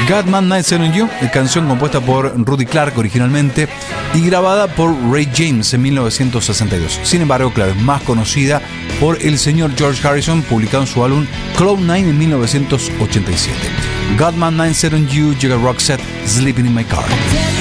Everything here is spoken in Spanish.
Got My Nights on You, canción compuesta por Rudy Clark originalmente y grabada por Ray James en 1962. Sin embargo, claro, es más conocida por el señor George Harrison, publicado en su álbum Cloud9 en 1987. Got My Nights on You, llega Roxette, Sleeping in My Car.